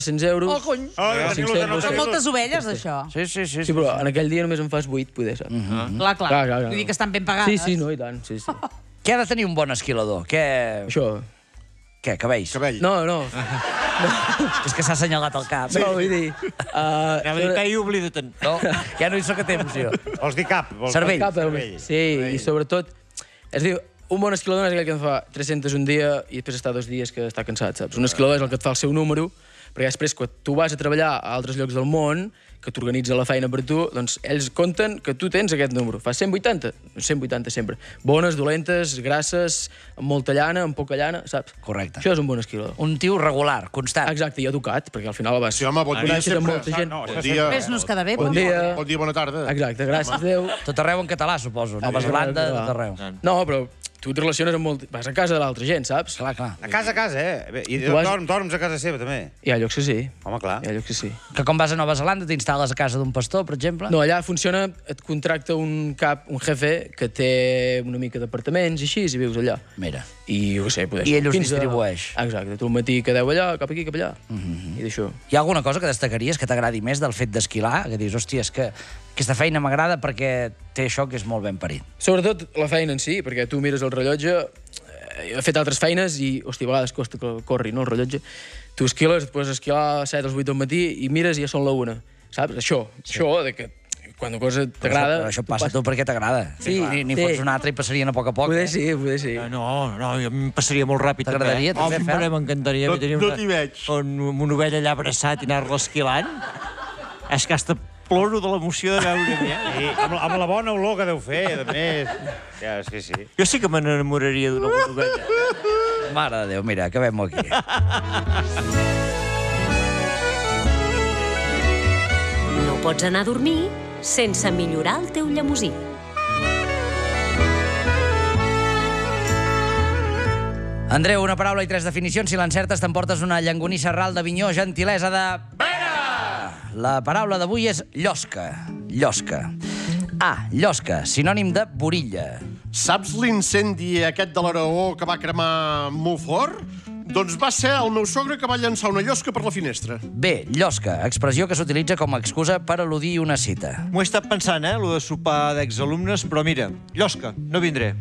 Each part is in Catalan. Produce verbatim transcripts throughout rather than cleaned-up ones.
cent euros... Oh, cony! Són moltes ovelles, això. Sí, sí, sí. Sí, però en aquell dia només en fas vuit, poder, saps? Clar, clar. Vull dir que estan ben pagades. Sí, sí, no, i tant, sí, sí. Què ha de tenir un bon esquilador? Què... Això... Què, cabells? Cabell. No, no. És que s'ha assenyalat el cap. No, vull dir... Anava a dir que hi oblida-te'n. No, ja no hi soc a temps, jo. Vols dir cap? Cervell. Cap, sí, i sobretot... És a dir, un bon esquilador és aquell que en fa tres-centes un dia i després està dos dies que està cansat, saps? Un esquilador és el que et fa el seu número, perquè després, quan tu vas a treballar a altres llocs del món, que t'organitza la feina per tu, doncs ells compten que tu tens aquest número. Fas cent vuitanta, cent vuitanta sempre. Bones, dolentes, grasses, amb molta llana, amb poca llana, saps? Correcte. Això és un bon esquilador. Un tio regular, constant. Exacte, i educat, perquè al final vas... Sí, home, bon dia conèixer sempre. molta gent. Bon dia. Fes-nos cada bé. Bon dia. Bon dia, bona tarda. Exacte, gràcies a Déu. Tot arreu en català, suposo. Nova Zelanda, tot arreu. No, però tu et relaciones amb molt... Vas a casa de l'altra gent, saps? Clar, clar. A casa, a casa, eh? Bé, I Tu vas- dorm, dorms a casa seva, també. Hi ha llocs que sí. Home, clar. Hi ha llocs que sí. Que quan vas a Nova Zelanda t'instal·les a casa d'un pastor, per exemple? No, allà funciona, et contracta un cap, un jefe, que té una mica d'apartaments i així, i vius allà. Mira. I jo què sé, poder... I ell us distribueix. Exacte, tu al matí quedeu allà, cap aquí, cap allà. I d'això. Hi ha alguna cosa que destacaries que t'agradi més del fet d'esquilar? Que dius, hòstia, és que aquesta feina m'agrada perquè té això que és molt ben parit. Sobretot la feina en si, perquè tu mires el rellotge, eh, he fet altres feines i, hòstia, a vegades costa que corri, no, el rellotge. Tu esquiles, et poses a esquilar a les set o les vuit del matí i mires i ja són la una. Saps? Això, sí. Això de que quan una cosa t'agrada... Però això passa a tu perquè t'agrada. Sí, Ni, ni sí. fots una altra i passarien a poc a poc. Poder eh? sí, poder sí. No, no, jo em passaria molt ràpid. T'agradaria, també, fer? Home, m'encantaria. No- no t'hi veig. Un, una ovella allà abraçat i anar-la esquilant. És que hasta ploro de l'emoció de veure-m'hi, eh? Sí, amb, amb la bona olor que deu fer, a més. Ja, sí, sí. Jo sí que m'enamoraria d'una bona ovella. Mare de Déu, mira, acabem-ho aquí. No pots anar a dormir sense millorar el teu llemosí. Andreu, una paraula i tres definicions. Si l'encertes, t'emportes una llangonissa ral d'Avinyó, gentilesa de... Vera! La paraula d'avui és llosca. Llosca. A, llosca, sinònim de borilla. Saps l'incendi aquest de l'Aragó que va cremar molt fort? Doncs va ser el meu sogre que va llançar una llosca per la finestra. B, llosca, expressió que s'utilitza com a excusa per al·ludir una cita. M'ho he estat pensant, eh, lo de sopar d'exalumnes, però mira, llosca, no vindré.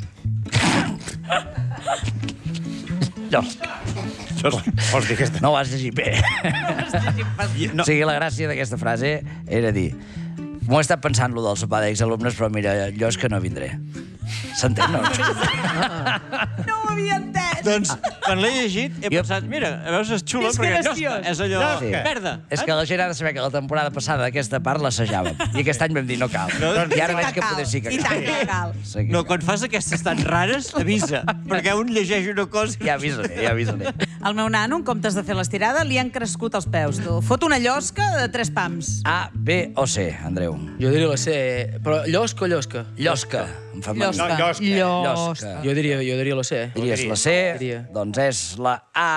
Llosca. Vols dir aquesta? No ho has llegit bé. No. O sigui, la gràcia d'aquesta frase era dir m'ho he estat pensant, lo del sopar d'exalumnes, però mira, jo és que no vindré. S'entén, no? No ho havia entès. Doncs, quan l'he llegit, he Jo- pensat, mira, a veus, és xulo, És perquè graciós. llosca és allò Sí. verda. És que la gent ha de saber que la temporada passada aquesta part l'assajàvem. I aquest any vam dir no cal. I ara veig que potser sí que I tant que cal. Sí que No, cal. quan fas aquestes tan rares, avisa, perquè un llegeix una cosa... Ja avisaré, ja avisaré. Al meu nano, en comptes de fer l'estirada, li han crescut els peus, tu. Fot una llosca de tres pams. A, B o C, Andreu? Jo diria la C, però llosca o llosca? Llosca. Em fa mal. Llosca. No, llosca. Llosca. Jo diria, jo diria la C. Diries la C, Diria. doncs és la A.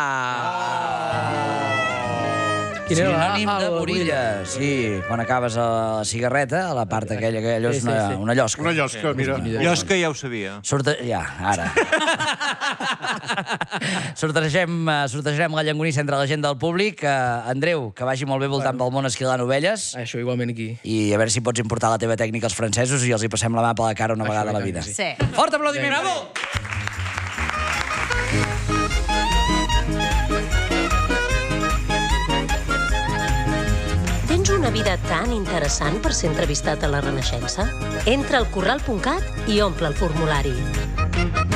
Quina era la A? Sinònim Ah, de la borilla. Sí, quan acabes a la cigarreta, a la part aquella que allò és Sí, sí, una, sí. una llosca. Una llosca, mira. Llosca ja ho sabia. Sorte... Ja, ara. sortegem, eh, sortejarem la llangonissa entre la gent del públic. Uh, Andreu, que vagi molt bé voltant pel món esquilant ovelles. Ah, això igualment aquí. I a veure si pots importar la teva tècnica als francesos i els hi passem la mà per la cara una vegada a la vida. sí. Sí. Fort aplaudiment! Bravo! Tens una vida tan interessant per ser entrevistat a la Renaixença? Entra al corral punt cat i omple el formulari.